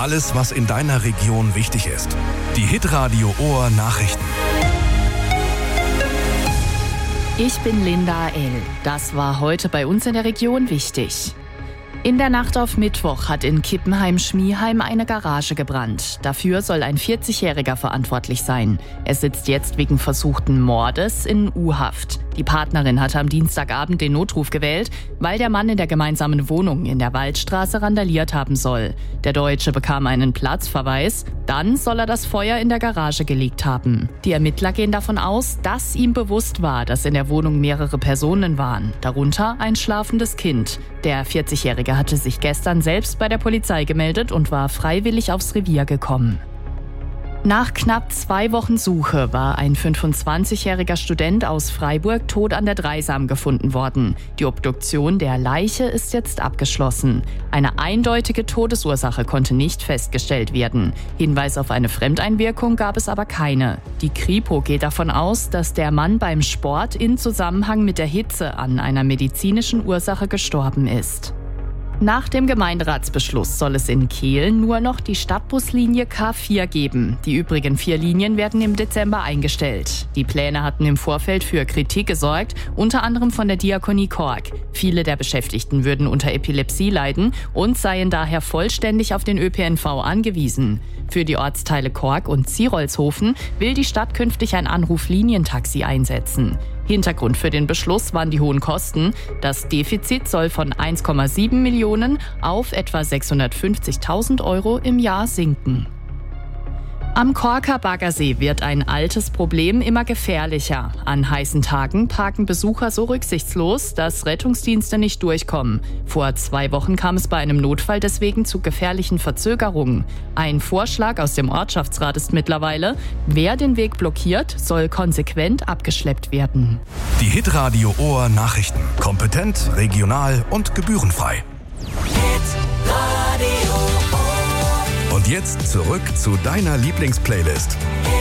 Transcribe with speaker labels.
Speaker 1: Alles, was in deiner Region wichtig ist. Die Hitradio Ohr Nachrichten.
Speaker 2: Ich bin Linda L. Das war heute bei uns in der Region wichtig. In der Nacht auf Mittwoch hat in Kippenheim-Schmieheim eine Garage gebrannt. Dafür soll ein 40-Jähriger verantwortlich sein. Er sitzt jetzt wegen versuchten Mordes in U-Haft. Die Partnerin hatte am Dienstagabend den Notruf gewählt, weil der Mann in der gemeinsamen Wohnung in der Waldstraße randaliert haben soll. Der Deutsche bekam einen Platzverweis. Dann soll er das Feuer in der Garage gelegt haben. Die Ermittler gehen davon aus, dass ihm bewusst war, dass in der Wohnung mehrere Personen waren, darunter ein schlafendes Kind. Der 40-Jährige hatte sich gestern selbst bei der Polizei gemeldet und war freiwillig aufs Revier gekommen. Nach knapp 2 Wochen Suche war ein 25-jähriger Student aus Freiburg tot an der Dreisam gefunden worden. Die Obduktion der Leiche ist jetzt abgeschlossen. Eine eindeutige Todesursache konnte nicht festgestellt werden. Hinweis auf eine Fremdeinwirkung gab es aber keine. Die Kripo geht davon aus, dass der Mann beim Sport in Zusammenhang mit der Hitze an einer medizinischen Ursache gestorben ist. Nach dem Gemeinderatsbeschluss soll es in Kehl nur noch die Stadtbuslinie K4 geben. Die übrigen 4 Linien werden im Dezember eingestellt. Die Pläne hatten im Vorfeld für Kritik gesorgt, unter anderem von der Diakonie Kork. Viele der Beschäftigten würden unter Epilepsie leiden und seien daher vollständig auf den ÖPNV angewiesen. Für die Ortsteile Kork und Zierolshofen will die Stadt künftig ein Anruflinientaxi einsetzen. Hintergrund für den Beschluss waren die hohen Kosten. Das Defizit soll von 1,7 Millionen auf etwa 650.000 € im Jahr sinken. Am Korker Baggersee wird ein altes Problem immer gefährlicher. An heißen Tagen parken Besucher so rücksichtslos, dass Rettungsdienste nicht durchkommen. Vor 2 Wochen kam es bei einem Notfall deswegen zu gefährlichen Verzögerungen. Ein Vorschlag aus dem Ortschaftsrat ist mittlerweile: Wer den Weg blockiert, soll konsequent abgeschleppt werden.
Speaker 1: Die Hitradio Ohr Nachrichten. Kompetent, regional und gebührenfrei. Und jetzt zurück zu deiner Lieblingsplaylist.